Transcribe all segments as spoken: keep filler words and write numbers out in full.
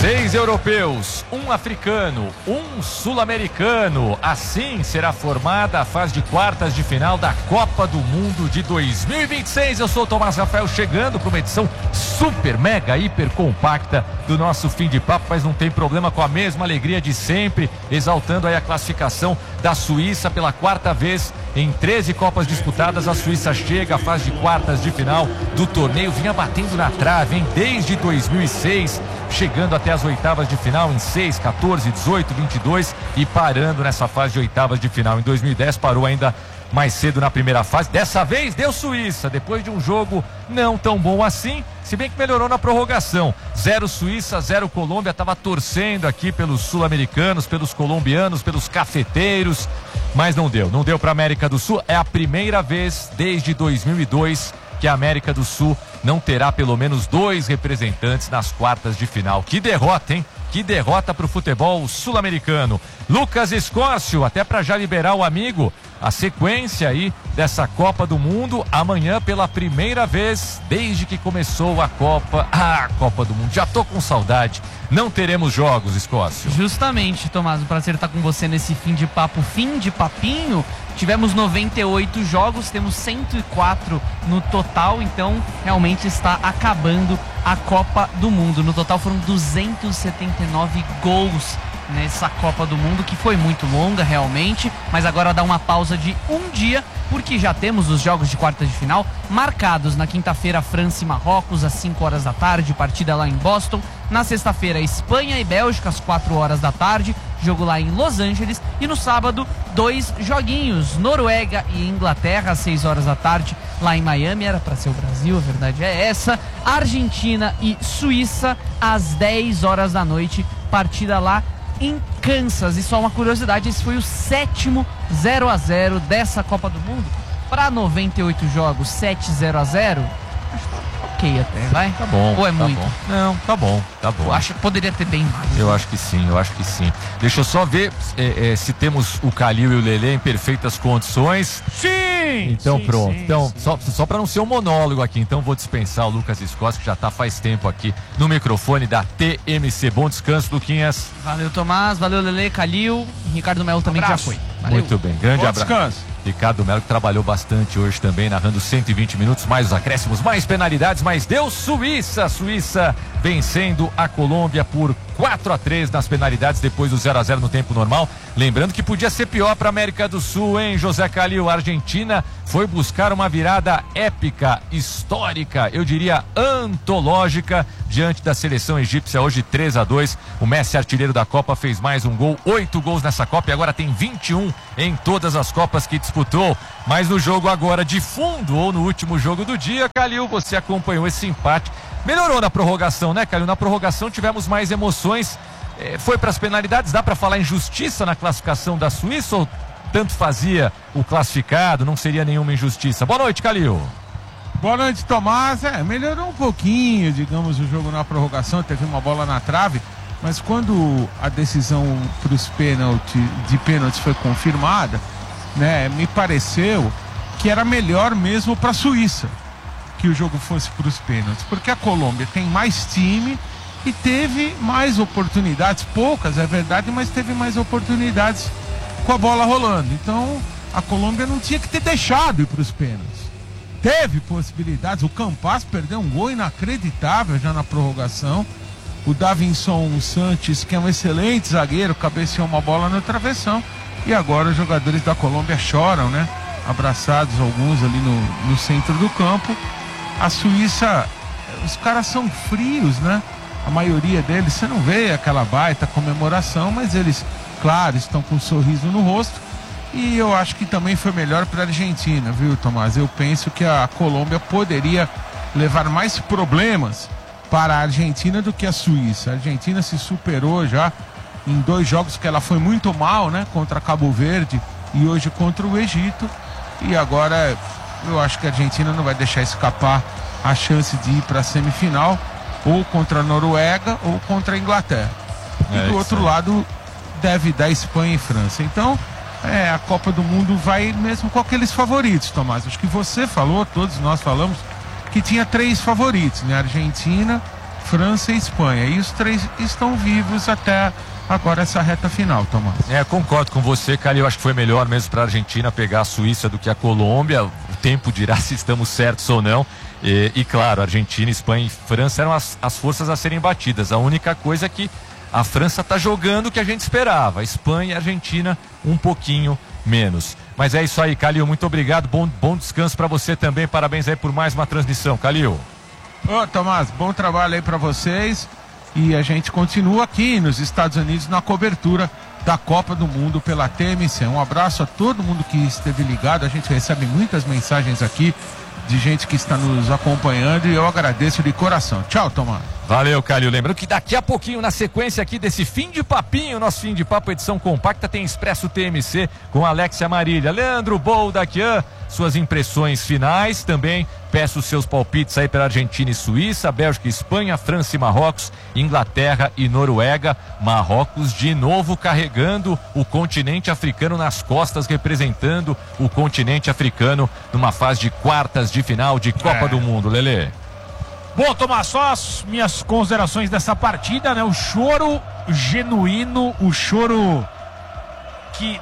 Seis europeus, um africano, um sul-americano. Assim será formada a fase de quartas de final da Copa do Mundo de dois mil e vinte e seis. Eu sou o Tomás Rafael, chegando para uma edição super, mega, hiper compacta do nosso Fim de Papo, mas não tem problema, com a mesma alegria de sempre, exaltando aí a classificação da Suíça pela quarta vez em treze Copas disputadas. A Suíça chega à fase de quartas de final do torneio, vinha batendo na trave, hein? Desde dois mil e seis, chegando até as oitavas de final em seis, quatorze, dezoito, vinte e dois e parando nessa fase de oitavas de final. Em dois mil e dez parou ainda mais cedo na primeira fase. Dessa vez deu Suíça, depois de um jogo não tão bom assim, se bem que melhorou na prorrogação. Zero Suíça, zero Colômbia. Estava torcendo aqui pelos sul-americanos, pelos colombianos, pelos cafeteiros, mas não deu, não deu para a América do Sul. É a primeira vez desde dois mil e dois que a América do Sul não terá pelo menos dois representantes nas quartas de final. Que derrota, hein? Que derrota para o futebol sul-americano. Lucas Escócio, até para já liberar o amigo, a sequência aí dessa Copa do Mundo, amanhã pela primeira vez desde que começou a Copa. Ah, Copa do Mundo, já tô com saudade. Não teremos jogos, Escócio. Justamente, Tomás, um prazer estar com você nesse fim de papo, fim de papinho. Tivemos noventa e oito jogos, temos cento e quatro no total, então realmente está acabando a Copa do Mundo. No total foram duzentos e setenta e nove gols nessa Copa do Mundo, que foi muito longa realmente, mas agora dá uma pausa de um dia, porque já temos os jogos de quartas de final marcados na quinta-feira, França e Marrocos às cinco horas da tarde, partida lá em Boston. Na sexta-feira, Espanha e Bélgica às quatro horas da tarde, jogo lá em Los Angeles. E no sábado, dois joguinhos, Noruega e Inglaterra às seis horas da tarde, lá em Miami. Era para ser o Brasil, a verdade é essa. Argentina e Suíça às dez horas da noite, partida lá em Kansas. E só uma curiosidade, esse foi o sétimo zero a zero dessa Copa do Mundo. Para noventa e oito jogos, sete zero a zero. Ok até, vai? Tá bom. Ou é tá muito? Bom. Não, tá bom, tá bom. Eu acho que poderia ter bem mais. Eu acho que sim, eu acho que sim. Deixa eu só ver é, é, se temos o Calil e o Lelê em perfeitas condições. Sim! Então sim, pronto. sim, então, sim. só, só para não ser um monólogo aqui, então vou dispensar o Lucas Escócio, que já tá faz tempo aqui no microfone da T M C. Bom descanso, Luquinhas. Valeu, Tomás. Valeu, Lelê, Calil. Ricardo Melo também que já foi. Valeu. Muito bem, grande Bom abraço. descanso. Ricardo Melo, que trabalhou bastante hoje também, narrando cento e vinte minutos, mais os acréscimos, mais penalidades, mas deu Suíça. Suíça vencendo a Colômbia por quatro a três nas penalidades, depois do zero a zero no tempo normal. Lembrando que podia ser pior para a América do Sul, hein, José Calil? A Argentina foi buscar uma virada épica, histórica, eu diria antológica, diante da seleção egípcia, hoje três a dois. O Messi, artilheiro da Copa, fez mais um gol, oito gols nessa Copa, e agora tem vinte e um em todas as Copas que disputou. Mas no jogo agora de fundo, ou no último jogo do dia, Calil, você acompanhou esse empate. Melhorou na prorrogação, né, Calil? Na prorrogação tivemos mais emoções. É, foi para as penalidades. Dá para falar em justiça na classificação da Suíça, ou tanto fazia o classificado, não seria nenhuma injustiça? Boa noite, Calil. Boa noite, Tomás. É, melhorou um pouquinho, digamos, o jogo na prorrogação. Teve uma bola na trave, mas quando a decisão para os pênaltis, de pênaltis foi confirmada, né, me pareceu que era melhor mesmo para a Suíça que o jogo fosse para os pênaltis, porque a Colômbia tem mais time e teve mais oportunidades, poucas, é verdade, mas teve mais oportunidades com a bola rolando. Então a Colômbia não tinha que ter deixado ir para os pênaltis. Teve possibilidades, o Campas perdeu um gol inacreditável já na prorrogação. O Davinson Santos, que é um excelente zagueiro, cabeceou uma bola no travessão. E agora os jogadores da Colômbia choram, né? Abraçados alguns ali no, no centro do campo. A Suíça, os caras são frios, né? A maioria deles, você não vê aquela baita comemoração, mas eles, claro, estão com um sorriso no rosto. E eu acho que também foi melhor para a Argentina, viu, Tomás? Eu penso que a Colômbia poderia levar mais problemas para a Argentina do que a Suíça. A Argentina se superou já em dois jogos que ela foi muito mal, né? Contra Cabo Verde e hoje contra o Egito. E agora eu acho que a Argentina não vai deixar escapar a chance de ir para a semifinal, ou contra a Noruega ou contra a Inglaterra. E é, do outro sim. lado deve dar Espanha e França. Então é, a Copa do Mundo vai mesmo com aqueles favoritos, Tomás. Acho que você falou, todos nós falamos, que tinha três favoritos, né? Argentina, França e Espanha. E os três estão vivos até agora essa reta final, Tomás. É, concordo com você, Calil. Eu acho que foi melhor mesmo para a Argentina pegar a Suíça do que a Colômbia. O tempo dirá se estamos certos ou não. E, e claro, Argentina, Espanha e França eram as, as forças a serem batidas. A única coisa é que a França está jogando o que a gente esperava. A Espanha e a Argentina um pouquinho menos. Mas é isso aí, Calil. Muito obrigado. Bom, bom descanso para você também. Parabéns aí por mais uma transmissão, Calil. Ô, Tomás, bom trabalho aí para vocês. E a gente continua aqui nos Estados Unidos na cobertura da Copa do Mundo pela T M C. Um abraço a todo mundo que esteve ligado. A gente recebe muitas mensagens aqui de gente que está nos acompanhando e eu agradeço de coração. Tchau, Tomás. Valeu, Calil. Lembrando que daqui a pouquinho, na sequência aqui desse fim de papinho, nosso fim de papo, edição compacta, tem Expresso T M C com Alexia Marília. Leandro Boldaquian, suas impressões finais. Também peço os seus palpites aí pela Argentina e Suíça, Bélgica e Espanha, França e Marrocos, Inglaterra e Noruega. Marrocos de novo carregando o continente africano nas costas, representando o continente africano numa fase de quartas de final de Copa é. do Mundo. Lelê. Bom, Tomás, só as minhas considerações dessa partida, né? O choro genuíno, o choro que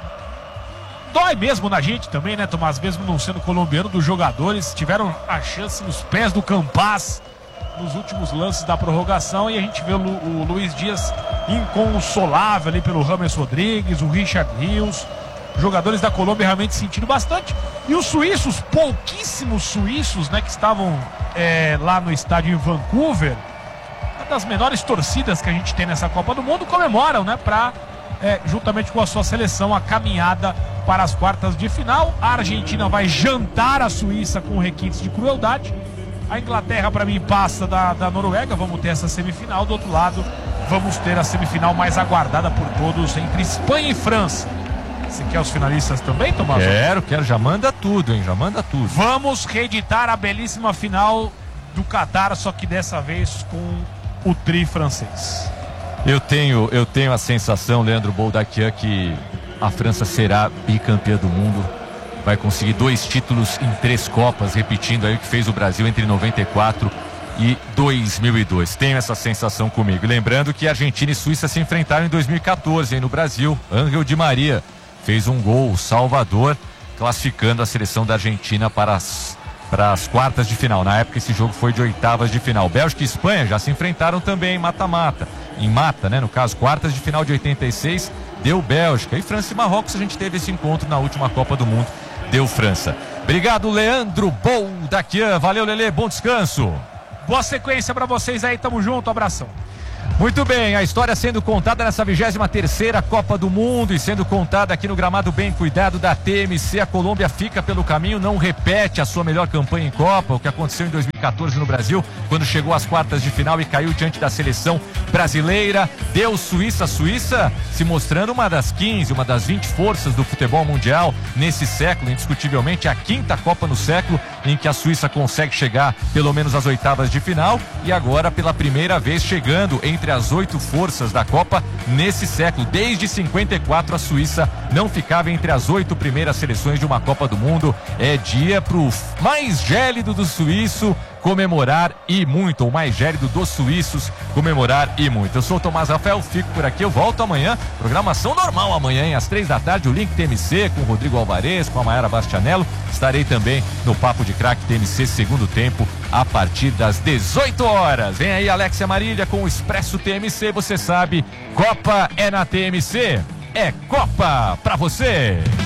dói mesmo na gente também, né, Tomás? Mesmo não sendo colombiano, dos jogadores tiveram a chance nos pés do Campas nos últimos lances da prorrogação e a gente vê o, Lu, o Luiz Dias inconsolável ali pelo James Rodrigues, o Richard Rios. Jogadores da Colômbia realmente sentindo bastante. E os suíços, pouquíssimos suíços, né, que estavam é, lá no estádio em Vancouver, uma das menores torcidas que a gente tem nessa Copa do Mundo, comemoram, né, para, é, juntamente com a sua seleção, a caminhada para as quartas de final. A Argentina vai jantar a Suíça com requintes de crueldade. A Inglaterra, para mim, passa da, da Noruega. Vamos ter essa semifinal. Do outro lado, vamos ter a semifinal mais aguardada por todos entre Espanha e França. Você quer os finalistas também, Tomás? Quero, quero. Já manda tudo, hein? Já manda tudo. Vamos reeditar a belíssima final do Qatar, só que dessa vez com o tri francês. Eu tenho, eu tenho a sensação, Leandro Boldaquian, que a França será bicampeã do mundo. Vai conseguir dois títulos em três Copas, repetindo aí o que fez o Brasil entre noventa e quatro e dois mil e dois. Tenho essa sensação comigo. Lembrando que Argentina e Suíça se enfrentaram em dois mil e quatorze, hein, no Brasil. Ángel Di Maria fez um gol salvador, classificando a seleção da Argentina para as, para as quartas de final. Na época esse jogo foi de oitavas de final. Bélgica e Espanha já se enfrentaram também em mata-mata. Em mata, né? No caso, quartas de final de oitenta e seis, deu Bélgica. E França e Marrocos, a gente teve esse encontro na última Copa do Mundo, deu França. Obrigado, Leandro Boldaquian. Valeu, Lelê, bom descanso. Boa sequência pra vocês aí, tamo junto, abração. Muito bem, a história sendo contada nessa vigésima terceira Copa do Mundo e sendo contada aqui no gramado bem cuidado da T M C. A Colômbia fica pelo caminho, não repete a sua melhor campanha em Copa, o que aconteceu em dois mil e quatorze no Brasil, quando chegou às quartas de final e caiu diante da seleção brasileira. Deu Suíça, Suíça se mostrando uma das quinze, uma das vinte forças do futebol mundial nesse século, indiscutivelmente a quinta Copa no século em que a Suíça consegue chegar pelo menos às oitavas de final e agora pela primeira vez chegando entre as oito forças da Copa nesse século. Desde cinquenta e quatro a Suíça não ficava entre as oito primeiras seleções de uma Copa do Mundo. É dia pro mais gélido do suíço comemorar e muito, o mais gélido dos suíços comemorar e muito. Eu sou o Tomás Rafael, fico por aqui, eu volto amanhã, programação normal amanhã, hein, às três da tarde, o Link T M C com o Rodrigo Alvarez, com a Mayara Bastianello. Estarei também no Papo de Craque T M C segundo tempo a partir das dezoito horas. Vem aí Alexia Marília com o Expresso T M C, você sabe, Copa é na T M C, é Copa pra você.